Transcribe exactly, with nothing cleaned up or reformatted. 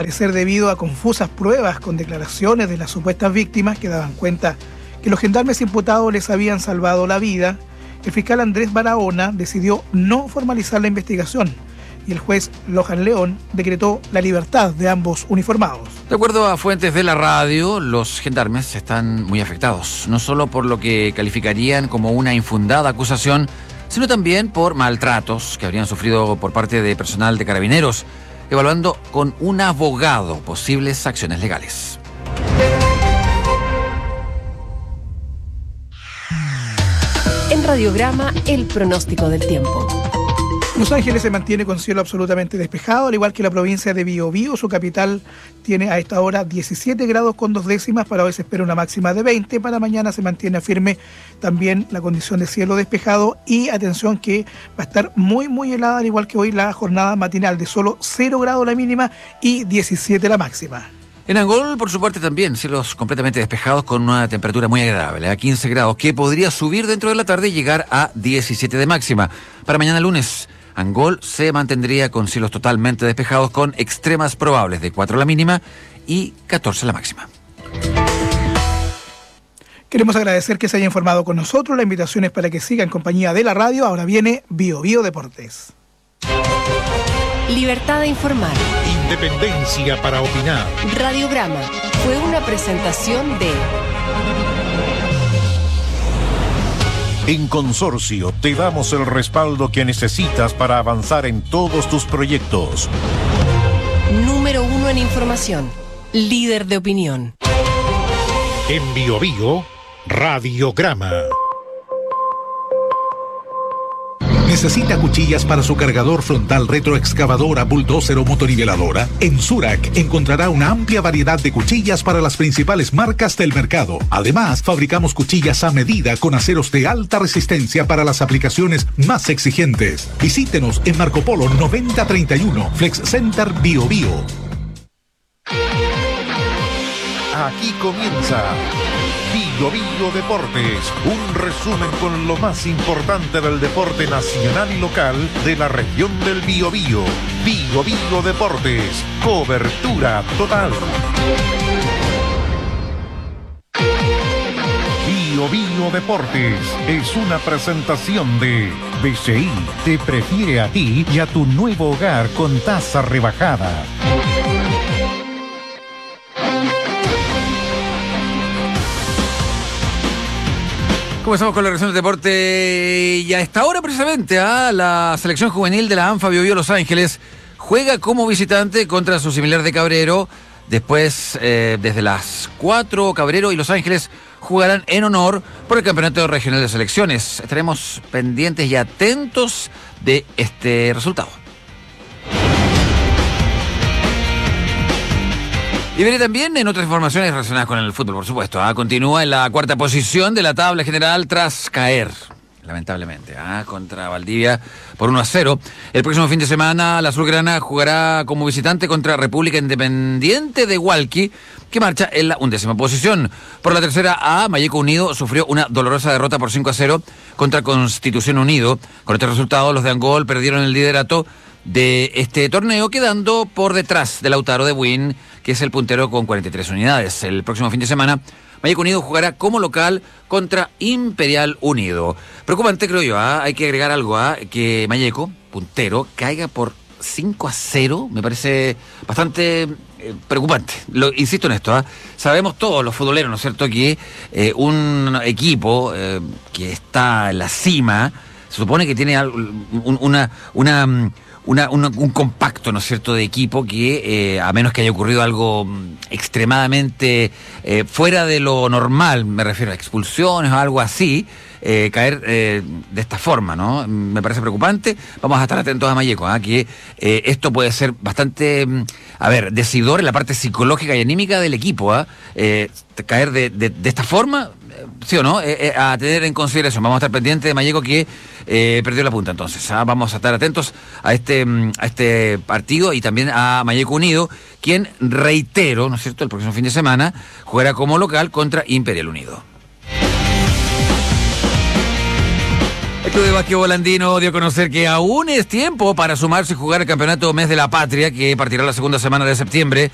parecer debido a confusas pruebas con declaraciones de las supuestas víctimas que daban cuenta que los gendarmes imputados les habían salvado la vida, el fiscal Andrés Barahona decidió no formalizar la investigación y el juez Lohan León decretó la libertad de ambos uniformados. De acuerdo a fuentes de la radio, los gendarmes están muy afectados, no solo por lo que calificarían como una infundada acusación, sino también por maltratos que habrían sufrido por parte de personal de Carabineros, evaluando con un abogado posibles acciones legales. En Radiograma, el pronóstico del tiempo. Los Ángeles se mantiene con cielo absolutamente despejado, al igual que la provincia de Biobío. Su capital tiene a esta hora diecisiete grados con dos décimas. Para hoy se espera una máxima de veinte. Para mañana se mantiene firme también la condición de cielo despejado. Y atención que va a estar muy, muy helada, al igual que hoy la jornada matinal, de solo cero grados la mínima y diecisiete la máxima. En Angol, por su parte, también cielos completamente despejados con una temperatura muy agradable, a quince grados, que podría subir dentro de la tarde y llegar a diecisiete de máxima. Para mañana lunes, Angol se mantendría con cielos totalmente despejados con extremas probables de cuatro la mínima y catorce la máxima. Queremos agradecer que se haya informado con nosotros. La invitación es para que siga en compañía de la radio. Ahora viene Bio Bio Deportes. Libertad de informar. Independencia para opinar. Radiograma fue una presentación de... En Consorcio te damos el respaldo que necesitas para avanzar en todos tus proyectos. Número uno en información. Líder de opinión. En Bio Bio, Radiograma. ¿Necesita cuchillas para su cargador frontal, retroexcavadora, bulldozer o motoriveladora? En Zurac encontrará una amplia variedad de cuchillas para las principales marcas del mercado. Además, fabricamos cuchillas a medida con aceros de alta resistencia para las aplicaciones más exigentes. Visítenos en Marco Polo noventa treinta y uno, Flex Center Bio Bio. Aquí comienza Bio Bio Deportes, un resumen con lo más importante del deporte nacional y local de la región del Biobío. Bio Bio Deportes, cobertura total. Bio Bio Deportes es una presentación de B C I, te prefiere a ti y a tu nuevo hogar con tasa rebajada. Comenzamos con la reacción del deporte y a esta hora precisamente ¿eh? la selección juvenil de la ANFA Bio Bio Los Ángeles juega como visitante contra su similar de Cabrero. Después, eh, desde las cuatro, Cabrero y Los Ángeles jugarán en honor por el Campeonato Regional de Selecciones. Estaremos pendientes y atentos de este resultado. Y veré también en otras informaciones relacionadas con el fútbol, por supuesto. ¿eh? Continúa en la cuarta posición de la tabla general tras caer, lamentablemente, ¿eh? contra Valdivia por uno a cero. El próximo fin de semana la azulgrana jugará como visitante contra República Independiente de Hualqui, que marcha en la undécima posición. Por la tercera A, Mayeco Unido sufrió una dolorosa derrota por cinco a cero contra Constitución Unido. Con este resultado, los de Angol perdieron el liderato de este torneo, quedando por detrás de Lautaro de Buin, que es el puntero con cuarenta y tres unidades. El próximo fin de semana, Mayeco Unido jugará como local contra Imperial Unido. Preocupante, creo yo, ¿eh? Hay que agregar algo, ¿eh? que Mayeco, puntero, caiga por cinco a cero, me parece bastante eh, preocupante. Lo, insisto en esto, ¿eh? Sabemos todos los futboleros, ¿no es cierto?, que eh, un equipo eh, que está en la cima, se supone que tiene un, una... una Una, un, un compacto, ¿no es cierto?, de equipo que, eh, a menos que haya ocurrido algo extremadamente eh, fuera de lo normal, me refiero a expulsiones o algo así, eh, caer eh, de esta forma, ¿no? Me parece preocupante. Vamos a estar atentos a Mayeco, ¿eh? que eh, esto puede ser bastante, a ver, decidor en la parte psicológica y anímica del equipo, ¿eh? Eh, caer de, de, de esta forma, ¿sí o no?, eh, eh, a tener en consideración. Vamos a estar pendientes de Mayeco, que eh, perdió la punta, entonces. ¿ah? Vamos a estar atentos a este, a este partido y también a Mayeco Unido, quien, reitero, ¿no es cierto?, el próximo fin de semana jugará como local contra Imperial Unido. El Club de Básquetbol Andino dio a conocer que aún es tiempo para sumarse y jugar el campeonato Mes de la Patria, que partirá la segunda semana de septiembre.